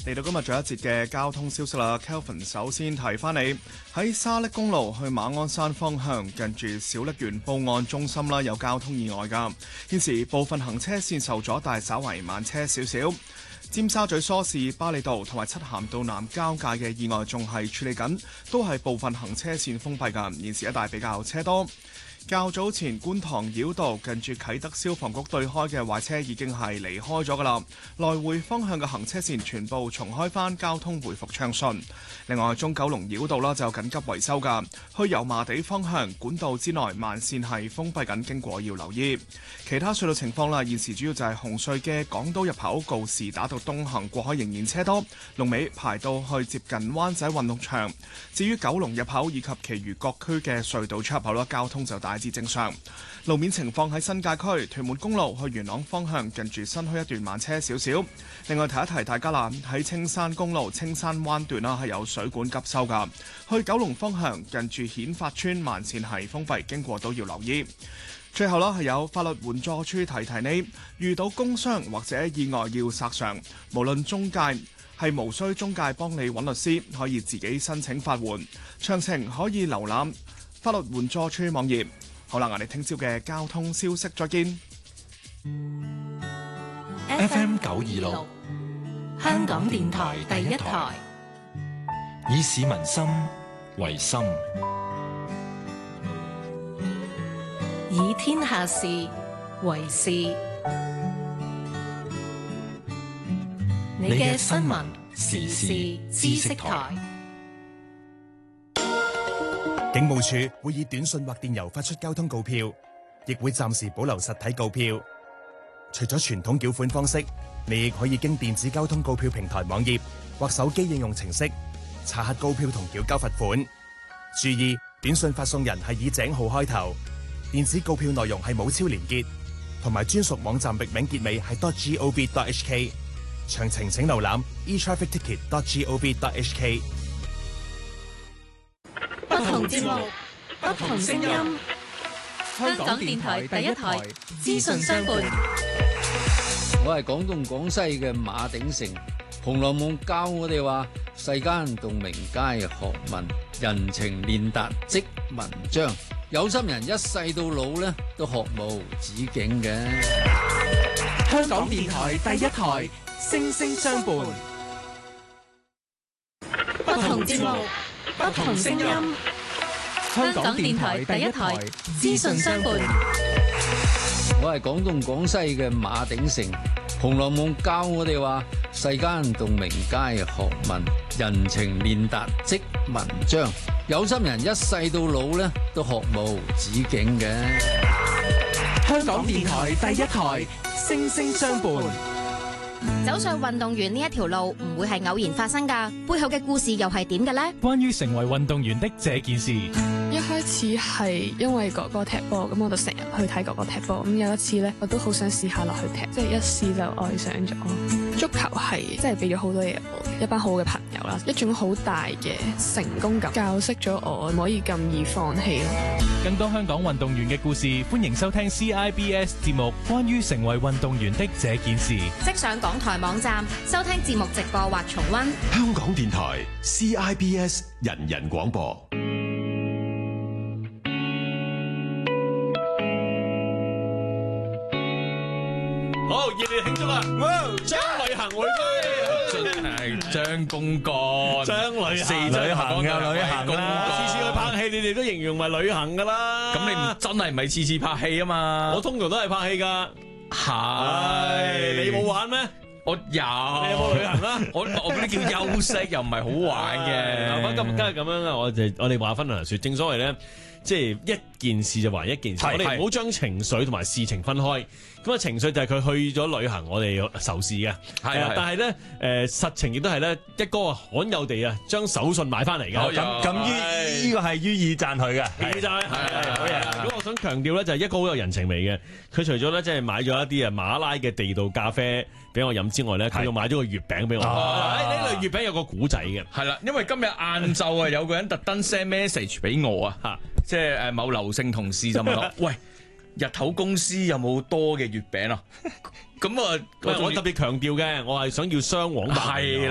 嚟到今日最後一節嘅交通消息啦 ，Kelvin 首先提翻你喺沙瀝公路去馬鞍山方向，近住小瀝源報案中心啦，有交通意外㗎。現時部分行車線受阻，但係稍為慢車少少。尖沙咀梳士巴利道同埋漆咸道南交界嘅意外仲係處理緊，都係部分行車線封閉㗎。現時一帶比較車多。較早前觀塘繞道近住啟德消防局對開嘅壞車已經係離開咗㗎啦，來回方向嘅行車線全部重開返，交通回復暢順。另外中九龍繞道啦就緊急維修㗎，去油麻地方向管道之內慢線係封閉緊，經過要留意。其他隧道情況啦，現時主要就係紅隧嘅港島入口告士打道東行過海仍然車多，龍尾排到去接近灣仔運動場。至於九龍入口以及其餘各區嘅隧道出入口啦，交通就大致正常。路面情況喺新界區屯門公路去元朗方向近住新墟一段慢車少少。另外提一提大家啦，喺青山公路青山灣段啦係有水管急修㗎，去九龍方向近住顯發村慢線係封閉，經過都要留意。最後啦，係有法律援助處提提你，遇到工傷或者意外要索償，無論中介係無需中介幫你揾律師，可以自己申請法援。詳情可以瀏覽法律援助處網頁。好啦，我哋聽朝嘅交通消息再見。 FM 926香港電台第一台，以市民心為心， 以天下事為事。你嘅新聞時事知識台。 警務處會以短信或電郵發出交通告票，亦會暫時保留實體告票。除咗傳統繳款方式，你亦可以經電子交通告票平台網頁或手機應用程式查核告票同繳交罰款。注意，短信發送人係以井號開頭，電子告票內容係冇超連結，同埋專屬網站域名結尾係 .gov.hk。詳情請瀏覽 etrafficticket.gov.hk。 不同節目，不同聲音。香港電台第一台，資訊相伴。 我係廣東廣西嘅馬鼎盛，《紅樓夢》教我哋話：世間洞明皆學問，人情練達即文章。有心人一世到老咧，都學無止境嘅。 香港電台第一台，聲聲相伴。 不同節目，不同聲音。香港電台第一台，資訊相伴。 我係廣東廣西嘅馬鼎盛，《紅樓夢》教我哋話：世間洞明皆學問，人情練達即文章。有心人一世到老咧，都學無止境嘅。 香港電台第一台，聲聲相伴。 走上運動員呢一條路唔會係偶然發生㗎，背後嘅故事又係點嘅呢？ 關於成為運動員的這件事， 一開始係因為哥哥踢波，咁我就成日去睇哥哥踢波。咁有一次呢，我都好想試下落去踢，即係一試就愛上咗。足球係即係俾咗好多嘢我嘅，一班好嘅朋友啦，一種好大嘅成功感，教識咗我唔可以咁易放棄咯。 更多香港運動員嘅故事，歡迎收聽 CIBS 節目《關於成為運動員的這件事》， 即上港台網站收聽節目直播或重溫。 香港電台 CIBS 人人廣播。 好，熱烈慶祝啦！將旅行回歸， 係將公幹， 將旅行嘅旅行啦！次次去拍戲，你哋都形容為旅行噶啦。 咁你唔真係唔係次次拍戲啊嘛？ 我通常都係拍戲噶。係你冇玩咩？ 我有。你有冇旅行啊？ 我嗰啲叫休息，又唔係好玩嘅。 今日咁樣啊，我哋話分兩說，正所謂咧，即係一件事就還一件事，我哋唔好將情緒同埋事情分開。咁啊，情緒就係佢去咗旅行，我哋仇視嘅。係，但係咧，實情亦都係咧，一哥罕有地啊，將手信買翻嚟嘅。 咁呢個係於意讚佢嘅。 係好嘢。咁我想強調咧，就係一哥好有人情味嘅。佢除咗咧，即係買咗一啲馬拉嘅地道咖啡俾我飲之外咧，佢仲買咗個月餅俾我。呢類月餅有個古仔嘅。 係啦，因為今日晏晝啊，有個人特登 send message 俾我啊，即係某劉姓同事就問我，喂，日頭公司有冇多嘅月餅啊？咁啊， 我特別強調嘅，我係想要雙黃白。